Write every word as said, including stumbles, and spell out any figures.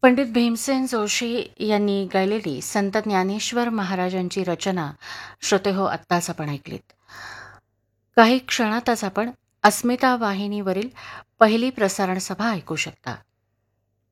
पंडित भीमसेन जोशी यांनी गायलेली संत ज्ञानेश्वर महाराजांची रचना श्रोते हो आत्ताच आपण ऐकलीत. काही क्षणातच आपण अस्मिता वाहिनीवरील पहिली प्रसारण सभा ऐकू शकता.